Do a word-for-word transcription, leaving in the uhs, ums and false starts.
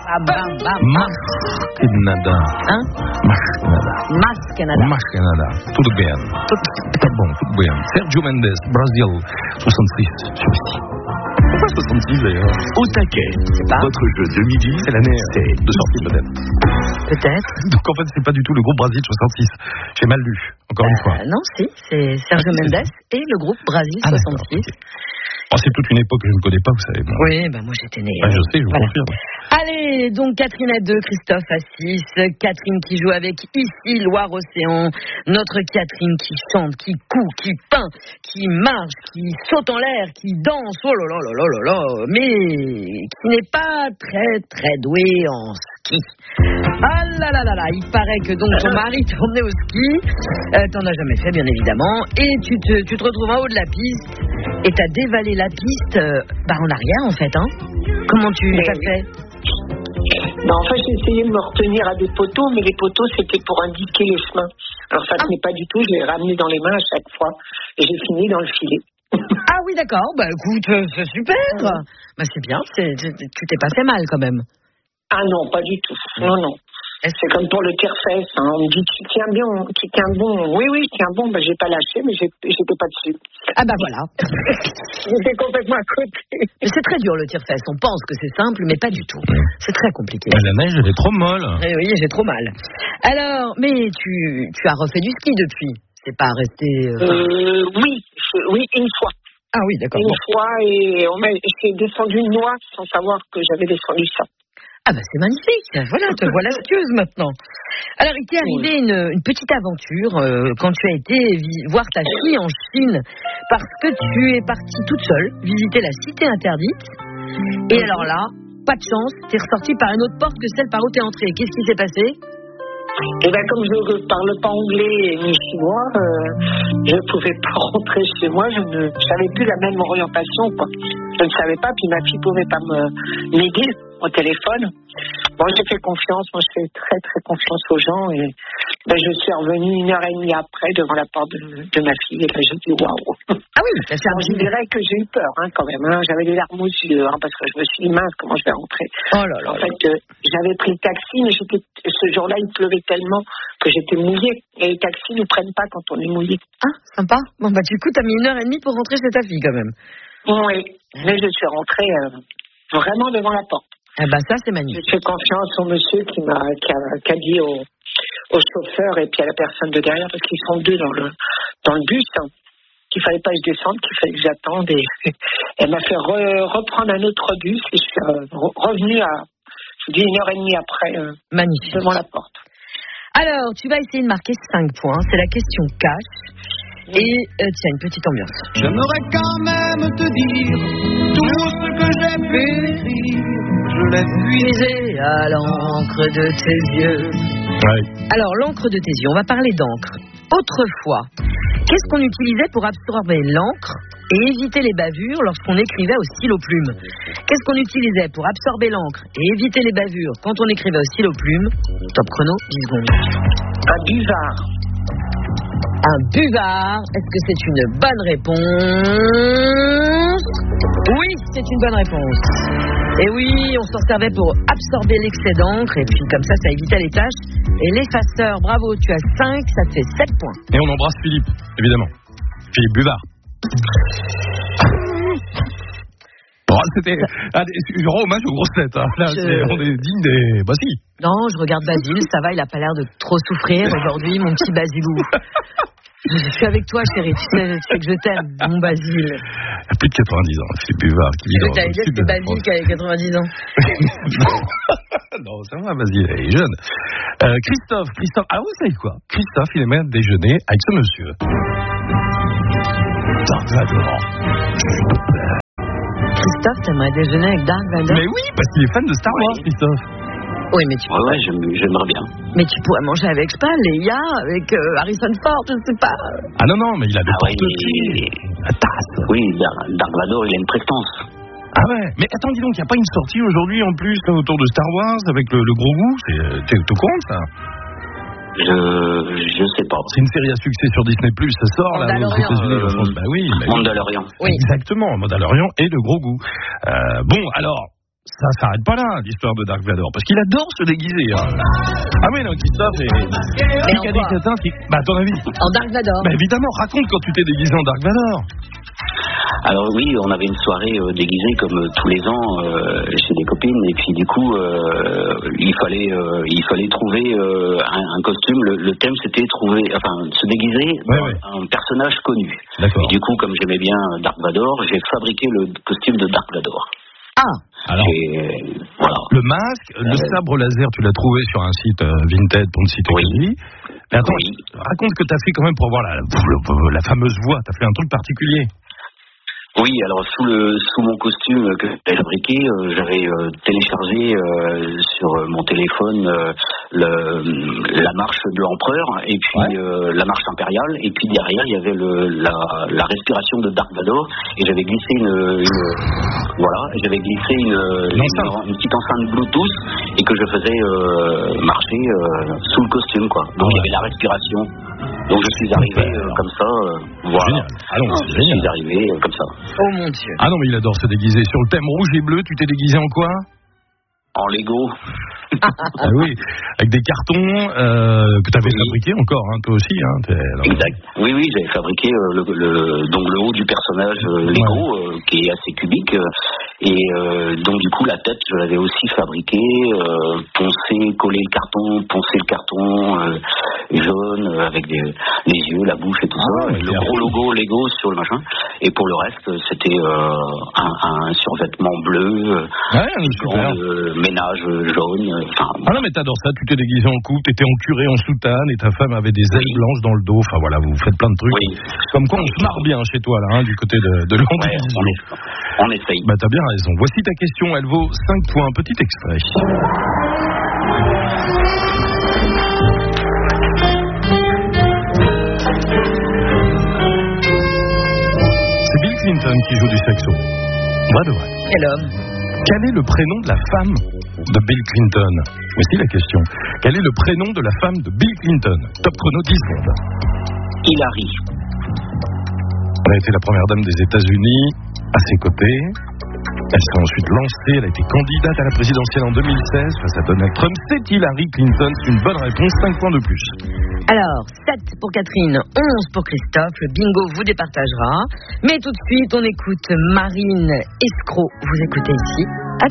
bam, bam, bam. Mas Canada. Hein? Mas Canada. Mas Canada. Mas Canada. Tudo bem. Tudo tá bom, tudo bem. Sergio Mendes, Brasil, soixante-six. Pourquoi soixante-six d'ailleurs? Au taquet. pas. Votre jeu de midi, C'est l'année c'est de sortie peut-être. Peut-être. Donc en fait, c'est pas du tout le groupe Brasil soixante-six. J'ai mal lu, encore une fois. Euh, non, si, c'est Sergio Ah, c'est Mendes et le groupe Brasil Ah, soixante-six. d'accord, ok. Oh, c'est toute une époque que je ne connais pas, vous savez. Bon. Oui, ben moi j'étais née. Ah, je euh, sais, je vous voilà. confirme. Allez, donc Catherine à deux, Christophe à six. Catherine qui joue avec ici Loire-Océan. Notre Catherine qui chante, qui coud, qui peint, qui marche, qui saute en l'air, qui danse. Oh là là là là là là. Mais qui n'est pas très très douée en ski. Ah là là là là. Il paraît que donc ton mari t'a emmené au ski. Euh, t'en as jamais fait, bien évidemment. Et tu te, tu te retrouves en haut de la piste. Et t'as dévalé la piste euh, bah en arrière en fait, hein. Comment tu Mais t'as oui. fait? Ben, enfin, j'ai essayé de me retenir à des poteaux, mais les poteaux, c'était pour indiquer les chemins. Alors, ça ne tenait pas du tout. Je l'ai ramené dans les mains à chaque fois. Et j'ai fini dans le filet. Ah oui, d'accord. Bah écoute, euh, c'est super. Bah c'est bien. C'est, c'est- tu t'es pas fait mal quand même. Ah non, pas du tout. Non, non. C'est comme pour le tire-fesse. Hein. On me dit, tu tiens bien, tu tiens bon. Oui, oui, je tiens bon. Ben, j'ai pas lâché, mais j'ai, j'étais pas dessus. Ah bah voilà. J'étais complètement à côté. Mais c'est très dur le tire-fesse. On pense que c'est simple, mais pas du tout. C'est très compliqué. Mais la neige, elle est trop molle. Eh oui, j'ai trop mal. Alors, mais tu, tu as refait du ski depuis. C'est pas resté. euh, Euh, oui, je- oui, une fois. Ah oui, d'accord. Une Bon. fois, et on m'a, j'ai descendu une noix sans savoir que j'avais descendu ça. Ah bah c'est magnifique. Voilà, te voilà skieuse maintenant. Alors, il t'est arrivé une, une petite aventure euh, quand tu as été vi- voir ta fille en Chine parce que tu es partie toute seule visiter la cité interdite. Et alors là, pas de chance, t'es ressortie par une autre porte que celle par où t'es entrée. Qu'est-ce qui s'est passé? Et bien, comme je ne parle pas anglais ni chinois, euh, je ne pouvais pas rentrer chez moi. Je ne j'avais plus la même orientation, quoi. Je ne savais pas, puis ma fille ne pouvait pas me m'aider au téléphone. Bon, j'ai fait confiance. Moi, je fais très, très confiance aux gens. Et ben, je suis revenue une heure et demie après devant la porte de, de ma fille. Et là, j'ai dit waouh. Ah oui, t'as fait un Alors, je petit- dirais que j'ai eu peur, hein, quand même. Hein. J'avais les larmes aux yeux, hein, parce que je me suis dit, mince, comment je vais rentrer. Oh là là. En fait, euh, j'avais pris le taxi, mais j'étais, ce jour-là, il pleuvait tellement que j'étais mouillée. Et les taxis ne prennent pas quand on est mouillé. Ah, sympa. Bon bah du coup, t'as mis une heure et demie pour rentrer chez ta fille quand même. Oui, mais je suis rentrée euh, vraiment devant la porte. Ah bah ça, c'est magnifique. J'ai fait confiance au monsieur qui m'a qui a, qui a dit au, au chauffeur et puis à la personne de derrière, parce qu'ils sont deux dans le, dans le bus, hein, qu'il fallait pas que je descende, qu'il fallait que j'attende. Et elle m'a fait re- reprendre un autre bus et je suis euh, re- revenue à, je vous dis, une heure et demie après, euh, Magnifique. devant la porte. Alors, tu vas essayer de marquer cinq points. C'est la question cash. Et euh, tiens, une petite ambiance. J'aimerais quand même te dire tout ce que j'ai pu écrire. Je l'ai Puiser à l'encre de tes yeux. Ouais. Alors, l'encre de tes yeux, on va parler d'encre. Autrefois, qu'est-ce qu'on utilisait pour absorber l'encre et éviter les bavures lorsqu'on écrivait au stylo plume? Qu'est-ce qu'on utilisait pour absorber l'encre et éviter les bavures quand on écrivait au stylo plume? Top chrono, dix secondes. Un buvard. Un buvard. Est-ce que c'est une bonne réponse? Oui, c'est une bonne réponse. Et oui, on s'en servait pour absorber l'excès d'encre et puis comme ça, ça évitait les taches. Et l'effaceur, bravo, tu as cinq, ça te fait sept points. Et on embrasse Philippe, évidemment. Philippe Buvard. Bon, c'était ah, des- genre hommage aux grosses têtes. Hein. Là, Je- c'est, on est digne des. Bah si. Non, je regarde Basile, ça va, il a pas l'air de trop souffrir aujourd'hui, mon petit Basilou. Je suis avec toi, chérie, tu sais, tu sais que je t'aime, mon Basile. Il a plus de quatre-vingt-dix ans, Philippe Buvard, qui vit Je dans t'avais le dit que sud de c'est la Basile qui avait quatre-vingt-dix ans. France. Non, ça va, vas-y, il est jeune. Euh, Christophe, Christophe, ah vous savez quoi? Christophe, il aimait déjeuner avec ce monsieur. Dark Vador. Christophe, t'aimerais déjeuner avec Dark Vador? Mais oui, parce qu'il est fan de Star Wars, Christophe. Oui, mais tu Ouais, ouais, j'aime- j'aimerais bien. Mais tu pourrais manger avec, je sais pas, Léa, avec euh, Harrison Ford, je sais pas. Ah non, non, mais il a des Ah ouais, porte-clés. La tasse. Oui, Dar- Dark Vador, il a une prestance. Ah ouais, mais attends, dis donc, il n'y a pas une sortie aujourd'hui en plus là, autour de Star Wars avec le, le gros goût? C'est, t'es au courant de ça? Je, je sais pas. C'est une série à succès sur Disney plus, ça sort là aux Mandalorian. États-Unis, je pense. Bah oui, bah oui. Mandalorian. Oui. Exactement, Mandalorian et de gros goût. Euh, bon, alors, ça s'arrête pas là, l'histoire de Dark Vador, parce qu'il adore se déguiser. Hein. Ah oui, non, Christophe est... Mais en quoi ? Bah, à ton avis ? En Dark Vador. Bah, évidemment, raconte quand tu t'es déguisé en Dark Vador. Alors oui, on avait une soirée euh, déguisée comme euh, tous les ans euh, chez des copines, et puis du coup, euh, il fallait, euh, il fallait trouver euh, un, un costume. Le, le thème, c'était trouver, enfin, se déguiser Ouais, dans ouais. un personnage connu. D'accord. Et du coup, comme j'aimais bien Dark Vador, j'ai fabriqué le costume de Dark Vador. Ah, Alors, Et voilà. le masque, le Euh, sabre laser, tu l'as trouvé sur un site euh, Vinted pour ne citer Oui. que lui. Mais attends, Oui. raconte ce que t'as fait quand même pour avoir la, la, la fameuse voix. T'as fait un truc particulier. Oui, alors sous le sous mon costume que j'ai fabriqué, euh, j'avais euh, téléchargé euh, sur mon téléphone euh, le, la marche de l'empereur et puis Ouais. euh, la marche impériale, et puis derrière il y avait le, la, la respiration de Dark Vador, et j'avais glissé une, une voilà, j'avais glissé une, une, enceinte. une petite enceinte Bluetooth et que je faisais euh, marcher euh, sous le costume, quoi. Donc Ouais. il y avait la respiration. Donc je suis arrivé euh, comme ça, euh, voilà. Génial. Ah non, c'est Je suis génial. arrivé euh, comme ça. oh mon Dieu. Ah non, mais il adore se déguiser. Sur le thème rouge et bleu, tu t'es déguisé en quoi ? En Lego. Ah oui, avec des cartons euh, que tu avais Oui. fabriqués encore, hein, toi aussi. Hein, t'es- alors- Exact. Oui, oui, j'avais fabriqué euh, le, le, donc le haut du personnage euh, Lego, euh, qui est assez cubique. euh, et euh, donc du coup, la tête, je l'avais aussi fabriquée, euh, poncé, collé le carton, poncé le carton euh, jaune, euh, avec des, les yeux, la bouche et tout Ah, ça. ouais, Et le bien. gros logo Lego sur le machin. Et pour le reste, c'était euh, un, un survêtement bleu, euh, Ouais, super. gant de ménage jaune. euh, Enfin, Ah non, mais t'adores ça, tu t'es déguisé en coupe, t'étais en curé, en soutane, et ta femme avait des ailes Oui. blanches dans le dos. Enfin voilà, vous faites plein de trucs. oui. Comme quoi, on se marre bien chez toi, là, hein, du côté de, de Ouais, l'Andalousie. on, est, on essaye. Bah, t'as bien raison. Voici ta question, elle vaut cinq points. Petit extrait. C'est Bill Clinton qui joue du saxo. Vrai de vrai. Quel homme. Quel est le prénom de la femme de Bill Clinton? Voici la question. Quel est le prénom de la femme de Bill Clinton? Top chrono dix secondes. Hillary. Elle a été la première dame des États-Unis à ses côtés. Elle s'est ensuite lancée, elle a été candidate à la présidentielle en deux mille seize face à Donald Trump. C'est Hillary Clinton, c'est une bonne réponse, cinq points de plus. Alors, sept pour Catherine, onze pour Christophe. Le bingo vous départagera. Mais tout de suite, on écoute Marine Escroc. Vous écoutez ici.